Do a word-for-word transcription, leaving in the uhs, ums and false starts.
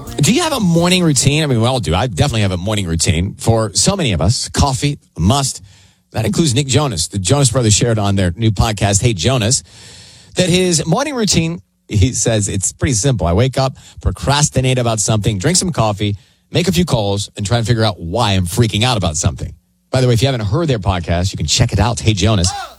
Do you have a morning routine? I mean, we all do. I definitely have a morning routine. For so many of us, coffee, a must. That includes Nick Jonas. The Jonas Brothers shared on their new podcast, Hey Jonas, that his morning routine, he says, it's pretty simple. I wake up, procrastinate about something, drink some coffee, make a few calls, and try and figure out why I'm freaking out about something. By the way, if you haven't heard their podcast, you can check it out. Hey Jonas.